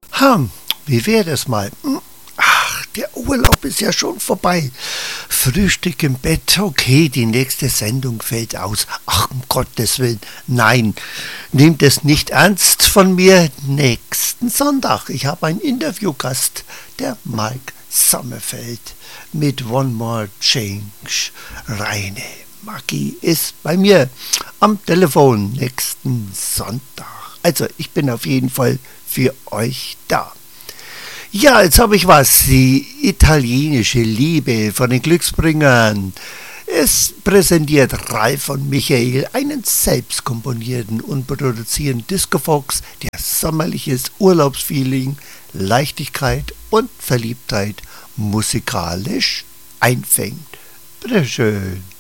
Ha, wie wäre das mal? Ach, der Urlaub ist ja schon vorbei. Frühstück im Bett, okay, die nächste Sendung fällt aus. Ach, um Gottes Willen, nein, nehmt es nicht ernst von mir. Nächsten Sonntag, ich habe einen Interviewgast, der Mike Sommerfeld mit One More Change. Reine Magie ist bei mir am Telefon nächsten Sonntag. Also, ich bin auf jeden Fall für euch da. Ja, jetzt habe ich was. Die italienische Liebe von den Glücksbringern. Es präsentiert Ralf und Michael einen selbst komponierten und produzierten Disco-Fox, der sommerliches Urlaubsfeeling, Leichtigkeit und Verliebtheit musikalisch einfängt. Bitteschön.